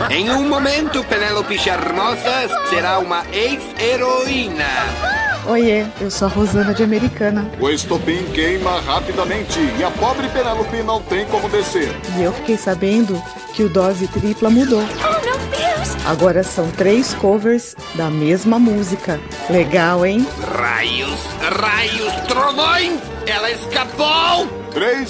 Em um momento, Penélope Charmosa será uma ex-heroína. Oiê, eu sou a Rosana de Americana. O estopim queima rapidamente e a pobre Penélope não tem como descer. E eu fiquei sabendo que o Dose Tripla mudou. Oh, meu Deus! Agora são 3 covers da mesma música. Legal, hein? Raios, raios, trovões! Ela escapou! 3